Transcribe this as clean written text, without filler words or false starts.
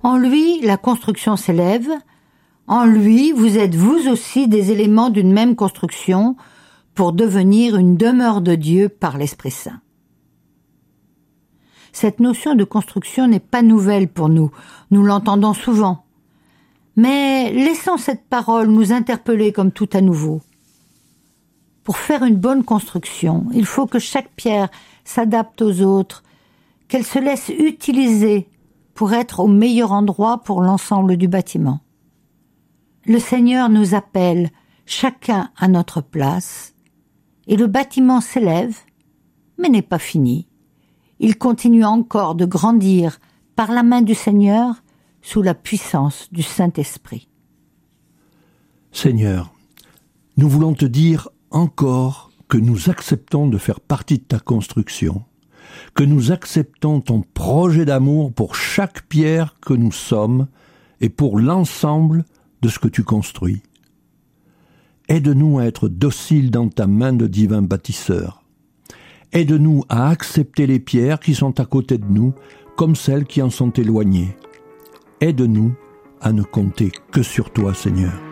En lui, la construction s'élève. En lui, vous êtes vous aussi des éléments d'une même construction pour devenir une demeure de Dieu par l'Esprit Saint. Cette notion de construction n'est pas nouvelle pour nous. Nous l'entendons souvent. Mais laissons cette parole nous interpeller comme tout à nouveau. Pour faire une bonne construction, il faut que chaque pierre s'adapte aux autres, qu'elle se laisse utiliser pour être au meilleur endroit pour l'ensemble du bâtiment. Le Seigneur nous appelle chacun à notre place, et le bâtiment s'élève, mais n'est pas fini. Il continue encore de grandir par la main du Seigneur sous la puissance du Saint-Esprit. Seigneur, nous voulons te dire encore que nous acceptons de faire partie de ta construction, que nous acceptons ton projet d'amour pour chaque pierre que nous sommes et pour l'ensemble de ce que tu construis. Aide-nous à être dociles dans ta main de divin bâtisseur. Aide-nous à accepter les pierres qui sont à côté de nous comme celles qui en sont éloignées. Aide-nous à ne compter que sur toi, Seigneur.